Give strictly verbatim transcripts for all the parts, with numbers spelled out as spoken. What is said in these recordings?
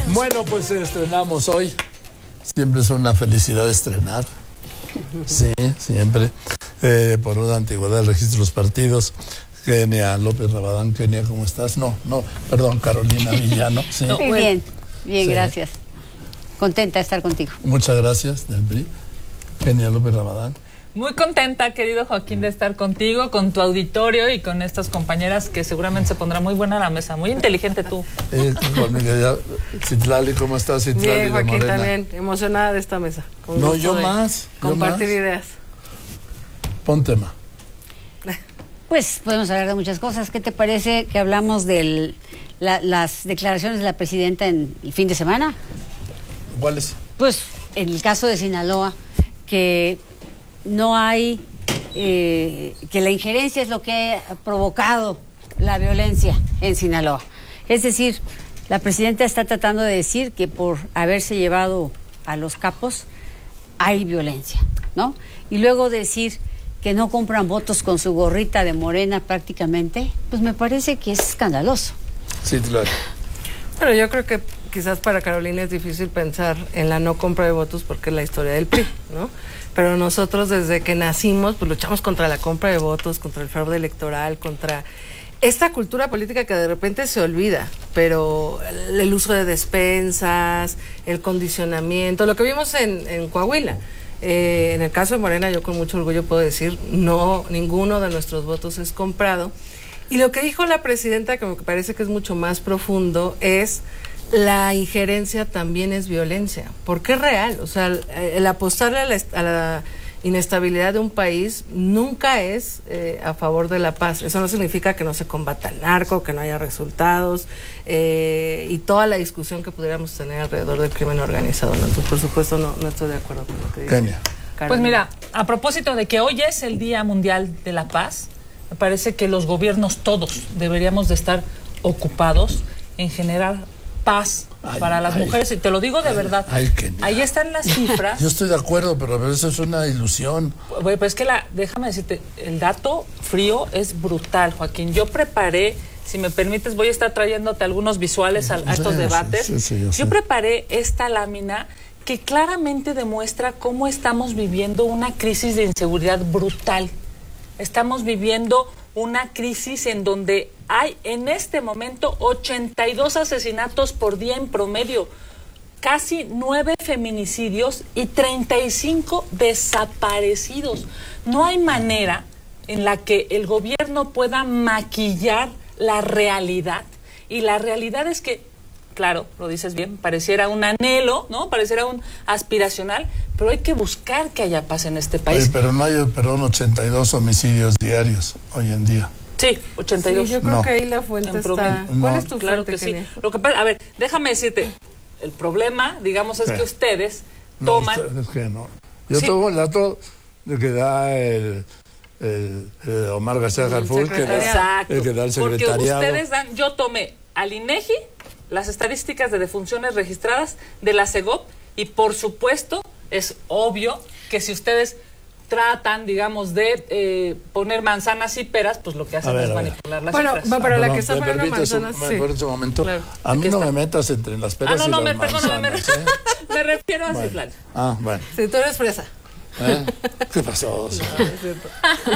Bueno, pues estrenamos hoy. Siempre es una felicidad estrenar. Sí, siempre. Eh, por una antigüedad del registro de los partidos. Kenia López Rabadán. Kenia, ¿cómo estás? No, no, perdón, Carolina Villano. Sí. Muy bueno. bien, bien, sí. Gracias. Contenta de estar contigo. Muchas gracias, del P R I. Kenia López Rabadán. Muy contenta, querido Joaquín, de estar contigo, con tu auditorio y con estas compañeras que seguramente se pondrá muy buena la mesa. Muy inteligente tú. Eh, con mi querida Citlali, ¿cómo estás, Citlali? Bien, Joaquín, también emocionada de esta mesa. Con no, yo más. Compartir yo más. ideas. Pon tema. Pues podemos hablar de muchas cosas. ¿Qué te parece que hablamos de la, las declaraciones de la presidenta en el fin de semana? ¿Cuáles? Pues en el caso de Sinaloa, que no hay, eh, que la injerencia es lo que ha provocado la violencia en Sinaloa. Es decir, la presidenta está tratando de decir que por haberse llevado a los capos hay violencia, ¿no? Y luego decir que no compran votos con su gorrita de Morena prácticamente, pues me parece que es escandaloso. Sí, claro. Bueno, yo creo que quizás para Carolina es difícil pensar en la no compra de votos porque es la historia del P R I, ¿no? Pero nosotros desde que nacimos pues luchamos contra la compra de votos, contra el fraude electoral, contra esta cultura política que de repente se olvida, pero el, el uso de despensas, el condicionamiento, lo que vimos en, en Coahuila. Eh, en el caso de Morena, yo con mucho orgullo puedo decir, no, ninguno de nuestros votos es comprado. Y lo que dijo la presidenta, que me parece que es mucho más profundo, es la injerencia también es violencia, porque es real. O sea, el, el apostarle a la, a la inestabilidad de un país nunca es eh, a favor de la paz. Eso no significa que no se combata el narco, que no haya resultados, eh, y toda la discusión que pudiéramos tener alrededor del crimen organizado, ¿no? Entonces, por supuesto, no, no estoy de acuerdo con lo que dice. Kenia. Pues mira, a propósito de que hoy es el Día Mundial de la Paz, me parece que los gobiernos todos deberíamos de estar ocupados en generar paz ay, para las ay, mujeres, y te lo digo de ay, verdad. Ay, ahí están las cifras. Yo estoy de acuerdo, pero eso es una ilusión. Pues, pues es que la, déjame decirte, el dato frío es brutal, Joaquín. Yo preparé, si me permites, voy a estar trayéndote algunos visuales a, a estos sí, debates. Sí, sí, yo yo sé. preparé esta lámina que claramente demuestra cómo estamos viviendo una crisis de inseguridad brutal. Estamos viviendo una crisis en donde hay en este momento ochenta y dos asesinatos por día en promedio, casi nueve feminicidios y treinta y cinco desaparecidos. No hay manera en la que el gobierno pueda maquillar la realidad. Y la realidad es que, claro, lo dices bien, pareciera un anhelo, ¿no? Pareciera un aspiracional, pero hay que buscar que haya paz en este país. Oye, pero no hay, perdón, ochenta y dos homicidios diarios hoy en día. Sí, ochenta y dos. Sí, yo creo no. que ahí la fuente está. ¿Cuál no. es tu claro fuente, que sí. Lo que pasa, a ver, déjame decirte, el problema, digamos, es ¿Qué? que ustedes no, toman... Ustedes que no. Yo sí. tomo el dato de que da el, el, el Omar García Harfuch, que da, el que da el secretariado. Porque ustedes dan, yo tomé al INEGI las estadísticas de defunciones registradas de la Segop, y por supuesto es obvio que si ustedes tratan, digamos, de eh, poner manzanas y peras, pues lo que hacen ver, es manipular las bueno, cifras. Bueno, pero ah, la perdón, que está poniendo manzanas, un, sí. Me un momento. Claro. A mí Aquí no está. me metas entre las peras ah, no, y no, las me, manzanas. Perdóname, me, me refiero a bueno. Citlali. Ah, bueno. Sí, tú eres fresa. ¿Eh? ¿Qué pasó? No, es cierto.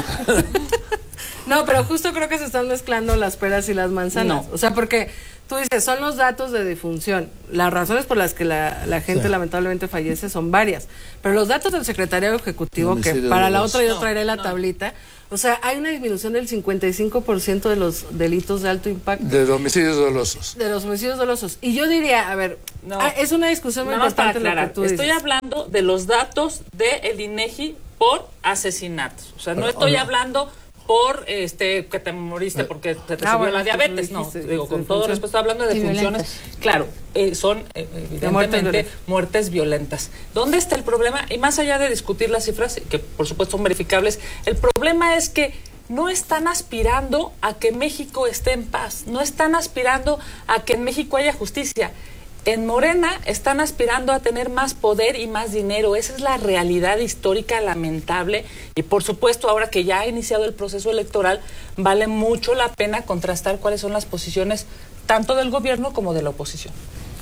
No, pero justo creo que se están mezclando las peras y las manzanas. No. O sea, porque tú dices, son los datos de difunción. Las razones por las que la, la gente sí. lamentablemente fallece son varias. Pero los datos del Secretariado Ejecutivo, que para la otra yo traeré la no. tablita, o sea, hay una disminución del cincuenta y cinco por ciento de los delitos de alto impacto. De homicidios dolosos. De los homicidios dolosos. Y yo diría, a ver, no. es una discusión muy no, importante para aclarar, lo que tú estoy dices. hablando de los datos del INEGI por asesinatos. O sea, no estoy hablando por este que te moriste porque te, te ah, subió bueno, la diabetes, no, dijiste, digo, con de todo función. respeto, estoy hablando de sí, funciones, violentas. claro, eh, son eh, evidentemente muertes violentas. muertes violentas. ¿Dónde está el problema? Y más allá de discutir las cifras, que por supuesto son verificables, el problema es que no están aspirando a que México esté en paz, no están aspirando a que en México haya justicia. En Morena están aspirando a tener más poder y más dinero. Esa es la realidad histórica lamentable. Y por supuesto, ahora que ya ha iniciado el proceso electoral, vale mucho la pena contrastar cuáles son las posiciones tanto del gobierno como de la oposición.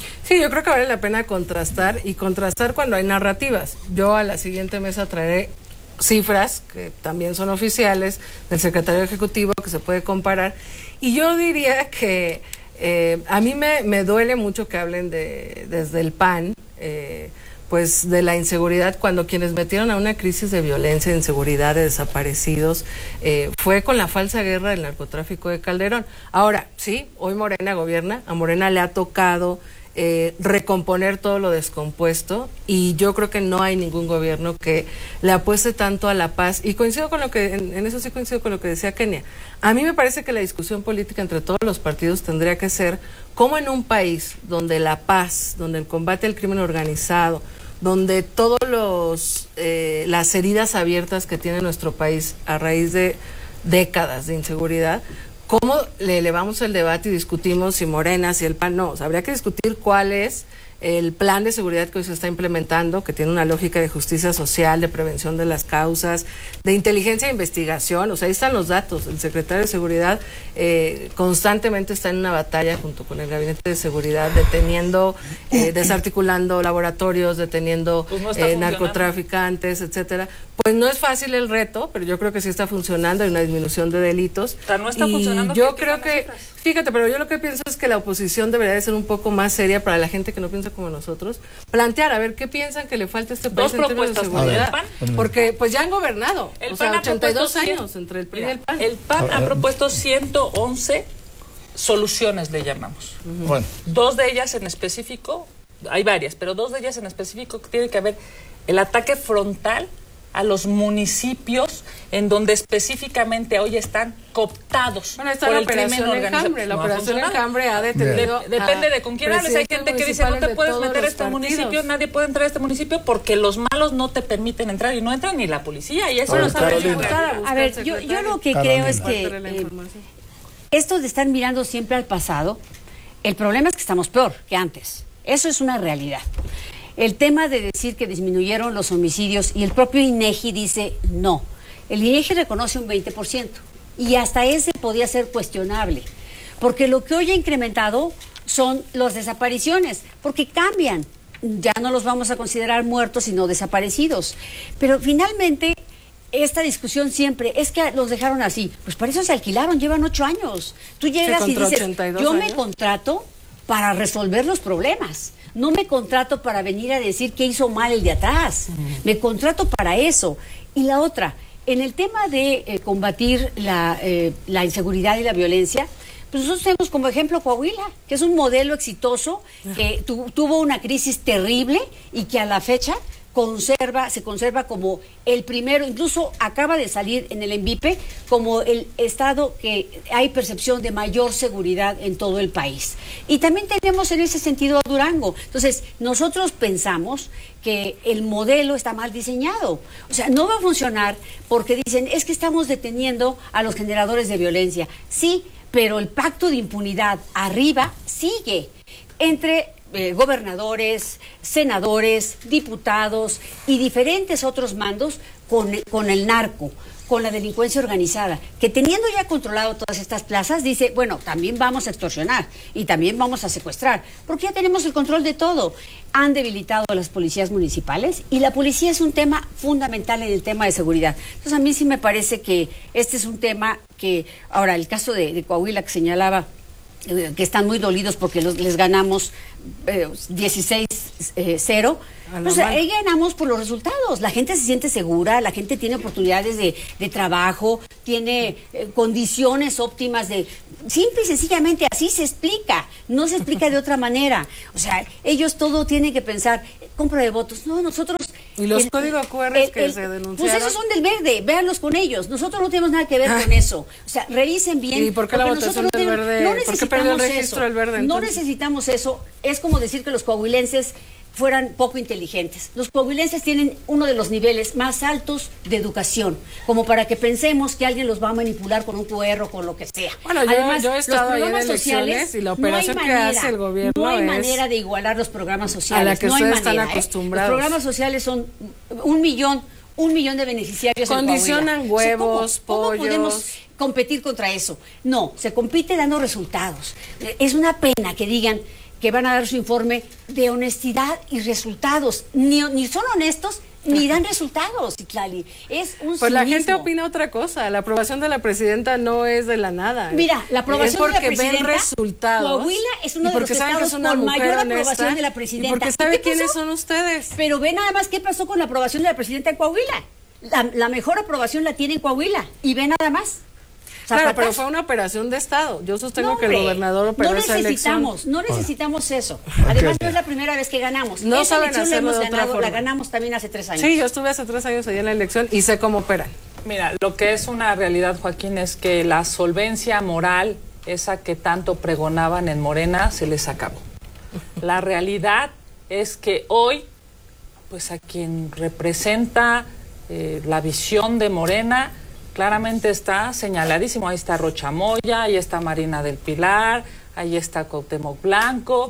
Sí, yo creo que vale la pena contrastar y contrastar cuando hay narrativas. Yo a la siguiente mesa traeré cifras que también son oficiales del secretario ejecutivo que se puede comparar, y yo diría que eh, a mí me, me duele mucho que hablen de desde el P A N eh, pues de la inseguridad, cuando quienes metieron a una crisis de violencia, de inseguridad, de desaparecidos, eh, fue con la falsa guerra del narcotráfico de Calderón. Ahora, sí, hoy Morena gobierna, a Morena le ha tocado Eh, recomponer todo lo descompuesto, y yo creo que no hay ningún gobierno que le apueste tanto a la paz, y coincido con lo que, en, en eso sí coincido con lo que decía Kenia. A mí me parece que la discusión política entre todos los partidos tendría que ser cómo en un país donde la paz, donde el combate al crimen organizado, donde todos los eh, las heridas abiertas que tiene nuestro país a raíz de décadas de inseguridad, ¿cómo le elevamos el debate y discutimos si Morena, si el P A N? No, o sea, habría que discutir cuál es el plan de seguridad que hoy se está implementando, que tiene una lógica de justicia social, de prevención de las causas, de inteligencia e investigación. O sea, ahí están los datos. El secretario de Seguridad eh, constantemente está en una batalla junto con el Gabinete de Seguridad, deteniendo, eh, desarticulando laboratorios, deteniendo pues no eh, narcotraficantes, etcétera. Pues no es fácil el reto, pero yo creo que sí está funcionando, hay una disminución de delitos. O sea, no está y funcionando. Yo creo que, fíjate, pero yo lo que pienso es que la oposición debería de ser un poco más seria para la gente que no piensa como nosotros, plantear, a ver, ¿qué piensan que le falta a este país en términos de seguridad? Porque pues ya han gobernado, el o sea, ochenta y dos años cien, entre el P R I mira, y el P A N. El P A N ha propuesto ciento once soluciones, le llamamos. Uh-huh. Bueno. Dos de ellas en específico, hay varias, pero dos de ellas en específico que tiene que haber el ataque frontal a los municipios en donde específicamente hoy están cooptados bueno, está por la el crimen operación organizado. Enjambre. La No operación ha Enjambre ha detenido. De, depende de con quién hables. Hay gente que dice no te puedes meter a este municipio, nadie puede entrar a este municipio porque los malos no te permiten entrar, y no entran ni la policía, y eso Oye, no sabe. A ver, yo, yo lo que Carolina. creo es que eh, esto de estar mirando siempre al pasado, el problema es que estamos peor que antes. Eso es una realidad. El tema de decir que disminuyeron los homicidios, y el propio INEGI dice no. El INEGI reconoce un veinte por ciento, y hasta ese podía ser cuestionable, porque lo que hoy ha incrementado son las desapariciones, porque cambian. Ya no los vamos a considerar muertos, sino desaparecidos. Pero finalmente, esta discusión siempre es que los dejaron así. Pues para eso se alquilaron, llevan ocho años. Tú llegas y dices, yo me contrato para resolver los problemas. No me contrato para venir a decir que hizo mal el de atrás. Uh-huh. Me contrato para eso. Y la otra, en el tema de eh, combatir la, eh, la inseguridad y la violencia, pues nosotros tenemos como ejemplo Coahuila, que es un modelo exitoso, que tu, tuvo una crisis terrible y que a la fecha conserva, se conserva como el primero, incluso acaba de salir en el ENVIPE como el estado que hay percepción de mayor seguridad en todo el país. Y también tenemos en ese sentido a Durango. Entonces, nosotros pensamos que el modelo está mal diseñado. O sea, no va a funcionar porque dicen, es que estamos deteniendo a los generadores de violencia. Sí, pero el pacto de impunidad arriba sigue entre Eh, gobernadores, senadores, diputados y diferentes otros mandos con, con el narco, con la delincuencia organizada, que teniendo ya controlado todas estas plazas, dice, bueno, también vamos a extorsionar y también vamos a secuestrar, porque ya tenemos el control de todo. Han debilitado a las policías municipales, y la policía es un tema fundamental en el tema de seguridad. Entonces, a mí sí me parece que este es un tema que, ahora, el caso de, de Coahuila que señalaba, que están muy dolidos porque los, les ganamos eh, dieciséis cero. Pues ahí ganamos por los resultados. La gente se siente segura, la gente tiene oportunidades de, de trabajo, tiene eh, condiciones óptimas de... Simple y sencillamente así se explica, no se explica de otra manera. O sea, ellos todo tienen que pensar, compra de votos. No, nosotros... ¿Y los códigos Q R que se denunciaron? Pues esos son del verde, véanlos con ellos. Nosotros no tenemos nada que ver con eso. O sea, revisen bien. ¿Y por qué la votación del no verde? No ¿Por qué perdió el registro eso. del verde? Entonces? No necesitamos eso. Es como decir que los coahuilenses fueran poco inteligentes. Los coahuilenses tienen uno de los niveles más altos de educación, como para que pensemos que alguien los va a manipular con un Q R o con lo que sea. Bueno, yo, Además, yo he estado los ahí en sociales, y la operación no que manera, hace el gobierno no hay es manera de igualar los programas sociales. a la que no hay ustedes manera, están acostumbrados. ¿eh? Los programas sociales son un millón, un millón de beneficiarios. Condicionan en huevos, o sea, ¿cómo, pollos. ¿Cómo podemos competir contra eso? No, se compite dando resultados. Es una pena que digan que van a dar su informe de honestidad y resultados. Ni, ni son honestos ni dan resultados, Citlali. Es un Pues la cinismo. gente opina otra cosa. La aprobación de la presidenta no es de la nada. Mira, la aprobación es de la porque presidenta, ven resultados. Coahuila es uno de los estados con mayor aprobación de la presidenta. Y porque sabe ¿Y qué quiénes pasó? son ustedes. Pero ve nada más qué pasó con la aprobación de la presidenta en Coahuila. La, la mejor aprobación la tiene en Coahuila. Y ve nada más. Claro, Zapatazo. pero fue una operación de Estado. Yo sostengo No, que el hombre, gobernador operó no esa elección. necesitamos, no necesitamos eso. Además, no es la primera vez que ganamos. No Esa saben elección la hacerlo hemos de otra ganado, la forma. ganamos también hace tres años. Sí, yo estuve hace tres años allá en la elección y sé cómo operan. Mira, lo que es una realidad, Joaquín, es que la solvencia moral, esa que tanto pregonaban en Morena, se les acabó. La realidad es que hoy, pues a quien representa eh, la visión de Morena, claramente está señaladísimo. Ahí está Rocha Moya, ahí está Marina del Pilar, ahí está Cuauhtémoc Blanco.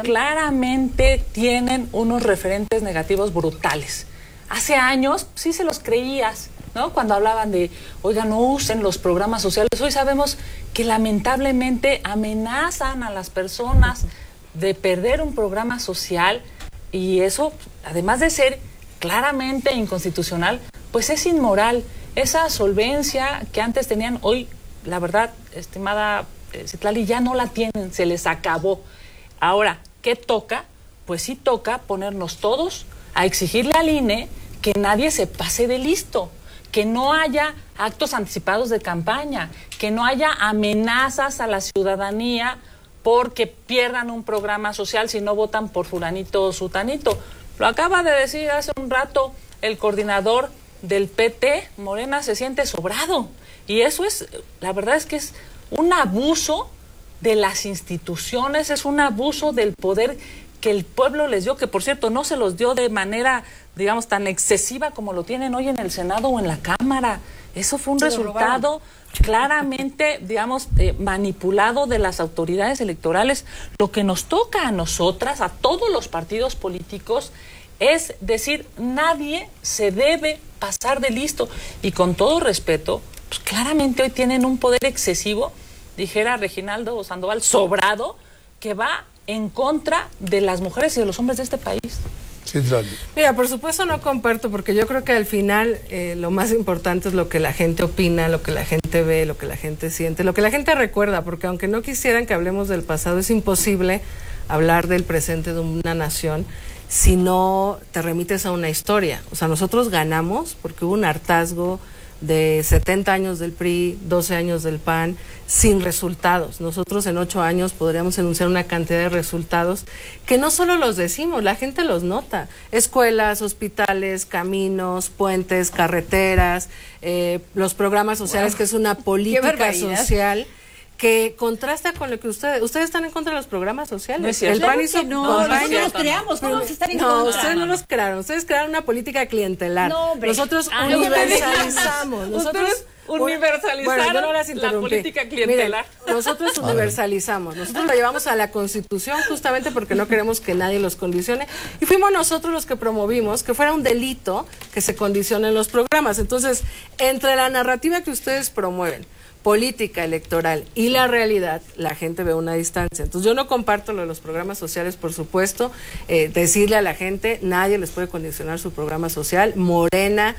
Claramente tienen unos referentes negativos brutales. Hace años sí se los creías, ¿no? Cuando hablaban de, oiga, no usen los programas sociales. Hoy sabemos que lamentablemente amenazan a las personas de perder un programa social, y eso, además de ser claramente inconstitucional, pues es inmoral. Esa solvencia que antes tenían, hoy, la verdad, estimada eh, Citlali, ya no la tienen, se les acabó. Ahora, ¿qué toca? Pues sí toca ponernos todos a exigirle al I N E que nadie se pase de listo, que no haya actos anticipados de campaña, que no haya amenazas a la ciudadanía porque pierdan un programa social si no votan por fulanito o sutanito. Lo acaba de decir hace un rato el coordinador del P T, Morena se siente sobrado. Y eso es, la verdad es que es un abuso de las instituciones, es un abuso del poder que el pueblo les dio, que por cierto no se los dio de manera, digamos, tan excesiva como lo tienen hoy en el Senado o en la Cámara. Eso fue un resultado claramente, digamos, eh, manipulado de las autoridades electorales. Lo que nos toca a nosotras, a todos los partidos políticos, es decir, nadie se debe pasar de listo. Y con todo respeto, pues claramente hoy tienen un poder excesivo, dijera Reginaldo Sandoval, sobrado, que va en contra de las mujeres y de los hombres de este país. Sí, claro. Mira, por supuesto no comparto, porque yo creo que al final eh, lo más importante es lo que la gente opina, lo que la gente ve, lo que la gente siente, lo que la gente recuerda, porque aunque no quisieran que hablemos del pasado, es imposible hablar del presente de una nación si no te remites a una historia. O sea, nosotros ganamos porque hubo un hartazgo de setenta años del P R I, doce años del P A N, sin resultados. Nosotros en ocho años podríamos enunciar una cantidad de resultados que no solo los decimos, la gente los nota. Escuelas, hospitales, caminos, puentes, carreteras, eh, los programas sociales, wow, que es una política social que contrasta con lo que ustedes, ustedes están en contra de los programas sociales. No es cierto. El P A N hizo no, nosotros los creamos, ¿cómo vamos a estar en no, contra? ustedes no los crearon, ustedes crearon una política clientelar. No, nosotros ah, universalizamos. Nosotros universalizaron bueno, yo no las la política clientelar. Miren, nosotros universalizamos, nosotros lo llevamos a la Constitución justamente porque no queremos que nadie los condicione, y fuimos nosotros los que promovimos que fuera un delito que se condicionen los programas. Entonces, entre la narrativa que ustedes promueven, política electoral, y la realidad, la gente ve una distancia. Entonces yo no comparto lo de los programas sociales, por supuesto, eh, decirle a la gente, nadie les puede condicionar su programa social. Morena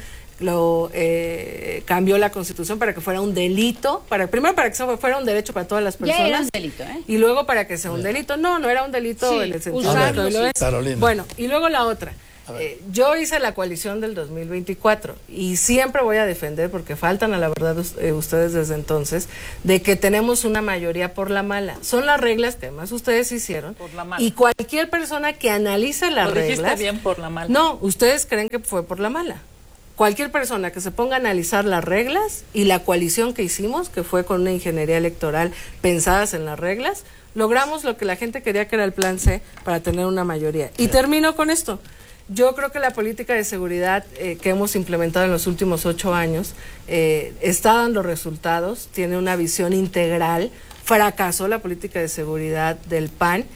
lo eh, cambió la Constitución para que fuera un delito, para primero para que fuera un derecho para todas las personas. Ya era un delito, ¿eh? Y luego para que sea un delito. No, no era un delito sí, en el sentido usarlo, de que lo es. Carolina. Bueno, y luego la otra. Eh, yo hice la coalición del dos mil veinticuatro y siempre voy a defender, porque faltan a la verdad eh, ustedes desde entonces, de que tenemos una mayoría por la mala. Son las reglas que además ustedes hicieron, por la mala. Y cualquier persona que analice las Lo reglas... dijiste bien, por la mala. No, ustedes creen que fue por la mala. Cualquier persona que se ponga a analizar las reglas y la coalición que hicimos, que fue con una ingeniería electoral pensadas en las reglas, logramos lo que la gente quería, que era el plan C, para tener una mayoría. Y termino con esto. Yo creo que la política de seguridad eh, que hemos implementado en los últimos ocho años eh, está dando resultados, tiene una visión integral. Fracasó la política de seguridad del P A N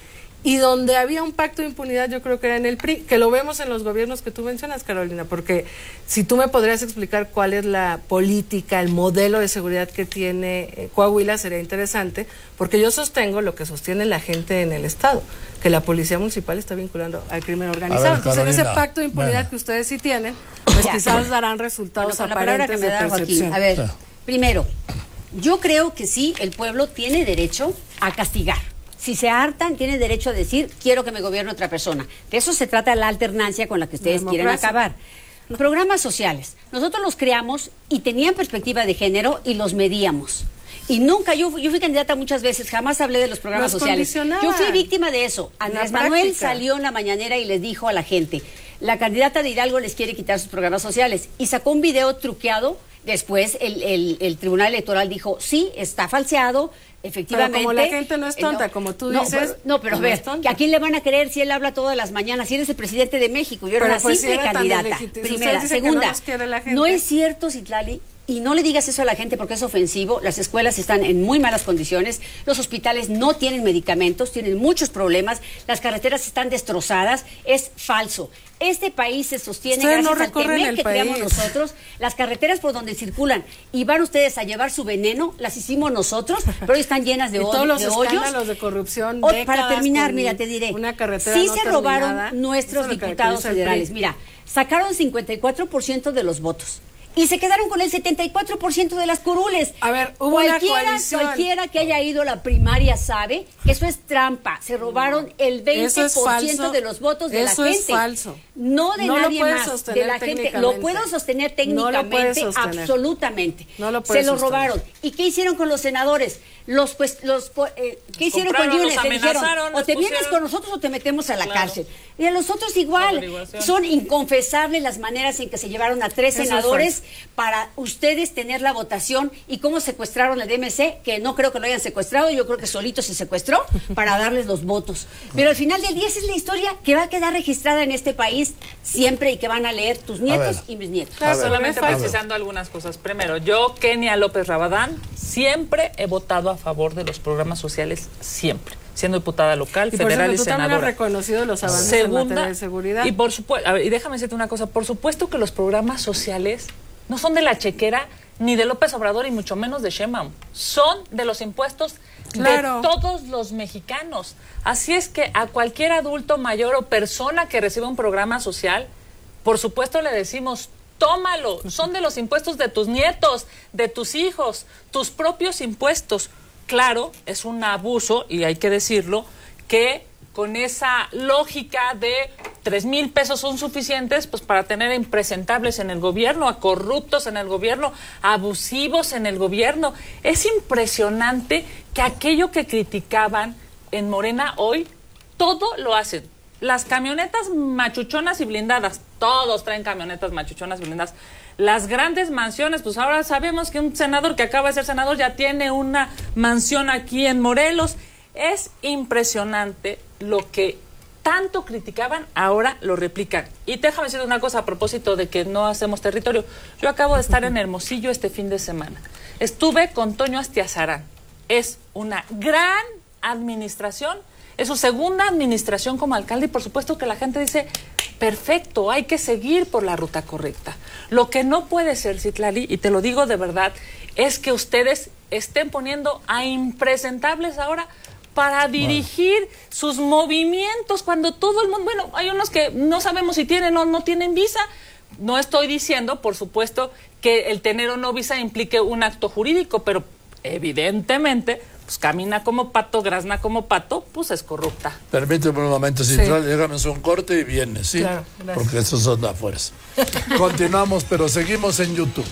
Y donde había un pacto de impunidad, yo creo que era en el P R I, que lo vemos en los gobiernos que tú mencionas, Carolina, porque si tú me podrías explicar cuál es la política, el modelo de seguridad que tiene eh, Coahuila, sería interesante, porque yo sostengo lo que sostiene la gente en el Estado, que la policía municipal está vinculando al crimen organizado. Ver, Entonces, Carolina, en ese pacto de impunidad bueno. que ustedes sí tienen, pues Ya. quizás darán resultados Bueno, con la palabra aparentes que me de da Joaquín. percepción. A ver, Sí. primero, yo creo que sí, el pueblo tiene derecho a castigar. Si se hartan, tiene derecho a decir, quiero que me gobierne otra persona. De eso se trata la alternancia con la que ustedes quieren Democracia. acabar. Programas sociales. Nosotros los creamos y tenían perspectiva de género y los medíamos. Y nunca, yo, yo fui candidata muchas veces, jamás hablé de los programas Los sociales. condicionaban. Yo fui víctima de eso. Andrés La Manuel práctica. salió en la mañanera y les dijo a la gente, la candidata de Hidalgo les quiere quitar sus programas sociales. Y sacó un video truqueado. Después el, el, el Tribunal Electoral dijo, sí, está falseado, efectivamente. Pero como la gente no es tonta, Eh, como tú no, dices, pero- no, pero a no ver, es tonta. que ¿a quién le van a creer si él habla todas las mañanas? Si eres el presidente de México, yo era Pero una pues si simple era tan candidata. ilegítimo. Si Primera. ustedes dicen que no Segunda, los quiere la gente. no es cierto, Citlali, y no le digas eso a la gente porque es ofensivo. Las escuelas están en muy malas condiciones, los hospitales no tienen medicamentos, tienen muchos problemas, las carreteras están destrozadas. Es falso. Este país se sostiene Ustedes no gracias al recorren Temec el que creamos país. nosotros. Las carreteras por donde circulan y van ustedes a llevar su veneno, las hicimos nosotros, pero hoy están llenas de, Y ho- todos los de hoyos. escándalos de corrupción. O- décadas para terminar, con mira, te diré. Una carretera sí no se robaron terminada. nuestros Eso es lo que diputados caracteriza al P R I. federales. Mira, sacaron cincuenta y cuatro por ciento de los votos. Y se quedaron con el setenta y cuatro por ciento de las curules. A ver, hubo una cualquiera, coalición. cualquiera que haya ido a la primaria sabe que eso es trampa. Se robaron el veinte Eso por ciento es falso. de los votos de Eso la es gente. falso. No de No lo nadie puedes más, sostener de la gente. técnicamente. Lo puedo sostener No lo puedes técnicamente, sostener. absolutamente. No lo Se puedes lo sostener. robaron. ¿Y qué hicieron con los senadores? Los pues los eh, ¿qué hicieron Compraron, con Yunes? los Le dijeron, amenazaron, o los te vienes pusieron. con nosotros o te metemos a la Claro. cárcel. Y a los otros igual. Averiguación. Son inconfesables las maneras en que se llevaron a tres Eso es senadores para ustedes tener la votación y cómo secuestraron el D M C, que no creo que lo hayan secuestrado, yo creo que solito se secuestró para darles los votos. Pero al final del día esa es la historia que va a quedar registrada en este país siempre y que van a leer tus nietos ver. y mis nietos. Claro, ver, Solamente a ver. precisando algunas cosas. Primero, yo, Kenia López Rabadán, siempre he votado a favor de los programas sociales, siempre. Siendo diputada local, Y por federal cierto, y tú también has senadora. reconocido los avances en Segunda, materia de seguridad. y por supuesto, y déjame decirte una cosa, por supuesto que los programas sociales no son de la chequera ni de López Obrador y mucho menos de Sheinbaum, son de los impuestos Claro. de todos los mexicanos. Así es que a cualquier adulto mayor o persona que reciba un programa social, por supuesto le decimos, tómalo, son de los impuestos de tus nietos, de tus hijos, tus propios impuestos. Claro, es un abuso, y hay que decirlo, que con esa lógica de tres mil pesos son suficientes pues para tener a impresentables en el gobierno, a corruptos en el gobierno, a abusivos en el gobierno. Es impresionante que aquello que criticaban en Morena hoy, todo lo hacen. Las camionetas machuchonas y blindadas, todos traen camionetas machuchonas y blindadas. Las grandes mansiones, pues ahora sabemos que un senador que acaba de ser senador ya tiene una mansión aquí en Morelos. Es impresionante lo que tanto criticaban, ahora lo replican. Y déjame decir una cosa a propósito de que no hacemos territorio. Yo acabo de estar en Hermosillo este fin de semana. Estuve con Toño Astiazarán. Es una gran administración. Es su segunda administración como alcalde y por supuesto que la gente dice, perfecto, hay que seguir por la ruta correcta. Lo que no puede ser, Citlali, y te lo digo de verdad, es que ustedes estén poniendo a impresentables ahora para dirigir bueno. sus movimientos cuando todo el mundo, bueno, hay unos que no sabemos si tienen o no tienen visa. No estoy diciendo, por supuesto, que el tener o no visa implique un acto jurídico, pero evidentemente pues camina como pato, grazna como pato, pues es corrupta. Permíteme un momento, si sí. Déjame un corte y viene, ¿sí? Claro, porque esos son la fuerza. Continuamos, pero seguimos en YouTube.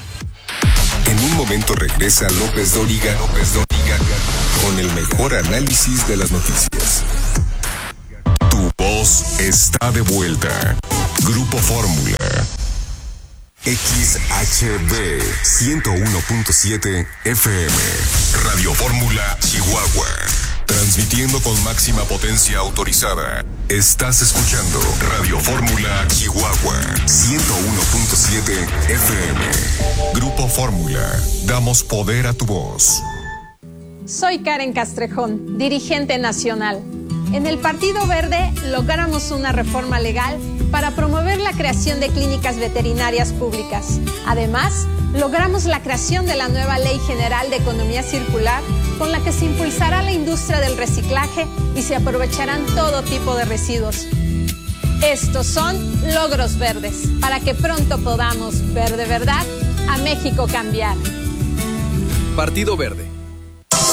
En un momento regresa López Dóriga, López Dóriga, con el mejor análisis de las noticias. Tu voz está de vuelta. Grupo Fórmula. X H B ciento uno punto siete F M. Radio Fórmula Chihuahua. Transmitiendo con máxima potencia autorizada. Estás escuchando Radio Fórmula Chihuahua ciento uno punto siete F M. Grupo Fórmula. Damos poder a tu voz. Soy Karen Castrejón, dirigente nacional. En el Partido Verde logramos una reforma legal para promover la creación de clínicas veterinarias públicas. Además, logramos la creación de la nueva Ley General de Economía Circular, con la que se impulsará la industria del reciclaje y se aprovecharán todo tipo de residuos. Estos son logros verdes, para que pronto podamos ver de verdad a México cambiar. Partido Verde.